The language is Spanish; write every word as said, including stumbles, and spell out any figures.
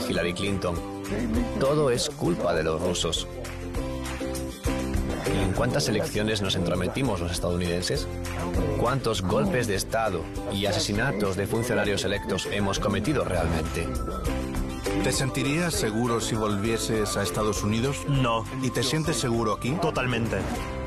Hillary Clinton. Todo es culpa de los rusos. ¿En cuántas elecciones nos entrometimos los estadounidenses? ¿Cuántos golpes de Estado y asesinatos de funcionarios electos hemos cometido realmente? ¿Te sentirías seguro si volvieses a Estados Unidos? No. ¿Y te sientes seguro aquí? Totalmente.